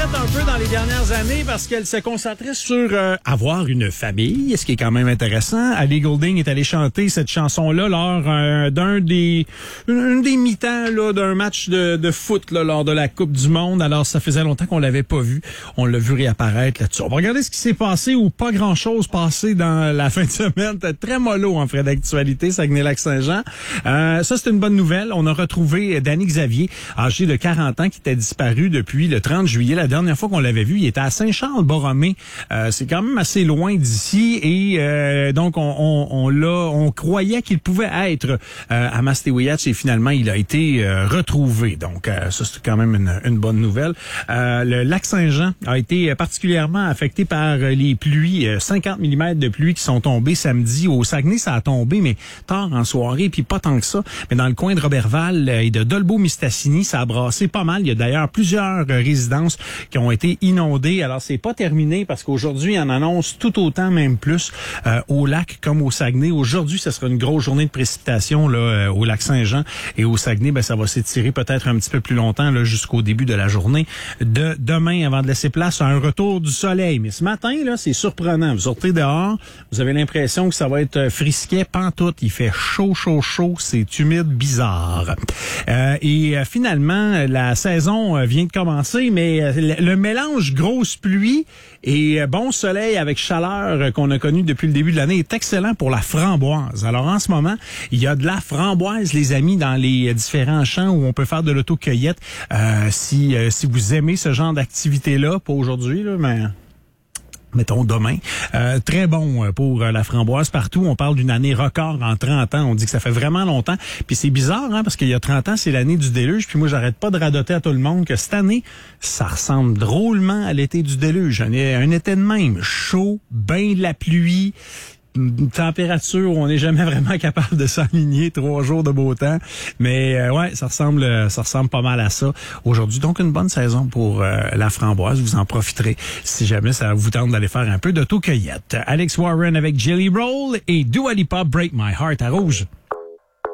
arrête un peu dans les dernières années parce qu'elle se concentrait sur avoir une famille, ce qui est quand même intéressant. Ellie Goulding est allée chanter cette chanson-là lors d'une des mi-temps là, d'un match de foot là, lors de la Coupe du Monde. Alors, ça faisait longtemps qu'on l'avait pas vu. On l'a vu réapparaître là-dessus. On va regarder ce qui s'est passé ou pas grand-chose passé dans la fin de semaine. C'était très mollo en frais d'actualité, Saguenay-Lac-Saint-Jean. Ça, c'est une bonne nouvelle. On a retrouvé Danny Xavier, âgé de 40 ans, qui était disparu depuis le 30 juillet. La dernière fois qu'on l'avait vu, il était à Saint-Charles-Borromée. C'est quand même assez loin d'ici et donc on croyait qu'il pouvait être à Mastéouiatch et finalement il a été retrouvé. Donc ça c'est quand même une bonne nouvelle. Le lac Saint-Jean a été particulièrement affecté par les pluies, 50 mm de pluie qui sont tombées samedi. Au Saguenay, ça a tombé, mais tard en soirée, puis pas tant que ça. Mais dans le coin de Roberval et de Dolbeau-Mistassini, ça a brassé pas mal. Il y a d'ailleurs plusieurs résidences qui ont été inondées. Alors, c'est pas terminé parce qu'aujourd'hui, on annonce tout autant, même plus, au lac comme au Saguenay. Aujourd'hui, ce sera une grosse journée de précipitation là, au lac Saint-Jean. Et au Saguenay, ben, ça va s'étirer peut-être un petit peu plus longtemps là, jusqu'au début de la journée de demain avant de laisser place à un retour du soleil. Mais ce matin, là, c'est surprenant. Vous sortez dehors, vous avez l'impression que ça va être frisquet, pantoute. Il fait chaud, c'est humide, bizarre. Et finalement, la saison vient de commencer, mais le mélange grosse pluie et bon soleil avec chaleur qu'on a connu depuis le début de l'année est excellent pour la framboise. Alors en ce moment, il y a de la framboise, les amis, dans les différents champs où on peut faire de l'autocueillette. Si vous aimez ce genre d'activité-là, pas aujourd'hui, là, mais mettons demain. Très bon pour la framboise partout. On parle d'une année record en 30 ans. On dit que ça fait vraiment longtemps. Puis c'est bizarre, hein, parce qu'il y a 30 ans, c'est l'année du déluge. Puis moi, j'arrête pas de radoter à tout le monde que cette année, ça ressemble drôlement à l'été du déluge. Un été de même. Chaud, ben de la pluie. Une température où on n'est jamais vraiment capable de s'aligner, 3 jours de beau temps. Mais ouais, ça ressemble pas mal à ça aujourd'hui. Donc, une bonne saison pour la framboise. Vous en profiterez si jamais ça vous tente d'aller faire un peu d'autocueillette. Alex Warren avec Jelly Roll et Dua Lipa, Break My Heart à Rouge.